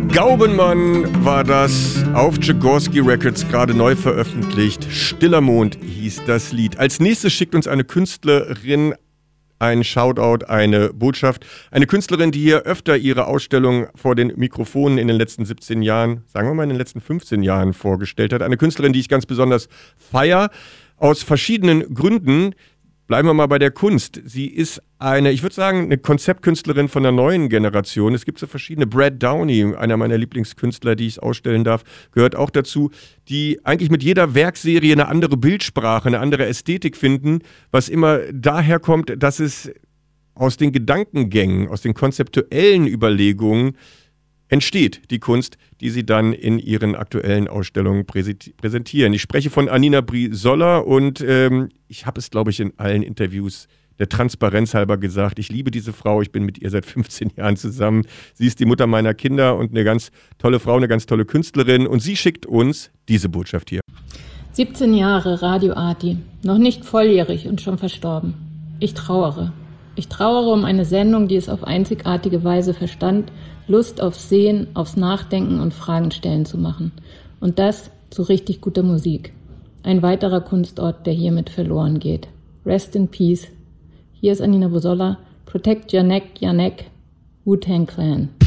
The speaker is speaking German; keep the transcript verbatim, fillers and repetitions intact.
Gaubenmann war das, auf Tchaikovsky Records gerade neu veröffentlicht. Stiller Mond hieß das Lied. Als nächstes schickt uns eine Künstlerin ein Shoutout, eine Botschaft. Eine Künstlerin, die hier öfter ihre Ausstellung vor den Mikrofonen in den letzten siebzehn Jahren, sagen wir mal in den letzten fünfzehn Jahren vorgestellt hat. Eine Künstlerin, die ich ganz besonders feiere, aus verschiedenen Gründen. Bleiben wir mal bei der Kunst. Sie ist eine, ich würde sagen, eine Konzeptkünstlerin von der neuen Generation. Es gibt so verschiedene. Brad Downey, einer meiner Lieblingskünstler, die ich ausstellen darf, gehört auch dazu, die eigentlich mit jeder Werkserie eine andere Bildsprache, eine andere Ästhetik finden, was immer daher kommt, dass es aus den Gedankengängen, aus den konzeptuellen Überlegungen entsteht, die Kunst, die sie dann in ihren aktuellen Ausstellungen präsentieren. Ich spreche von Anina Brizola und ähm, ich habe es, glaube ich, in allen Interviews der Transparenz halber gesagt. Ich liebe diese Frau, ich bin mit ihr seit fünfzehn Jahren zusammen. Sie ist die Mutter meiner Kinder und eine ganz tolle Frau, eine ganz tolle Künstlerin. Und sie schickt uns diese Botschaft hier. siebzehn Jahre Radio Arti, noch nicht volljährig und schon verstorben. Ich trauere. Ich trauere um eine Sendung, die es auf einzigartige Weise verstand, Lust aufs Sehen, aufs Nachdenken und Fragen stellen zu machen. Und das zu richtig guter Musik. Ein weiterer Kunstort, der hiermit verloren geht. Rest in Peace. Hier ist Anina Brizola. Protect your neck, your neck. Wu-Tang Clan.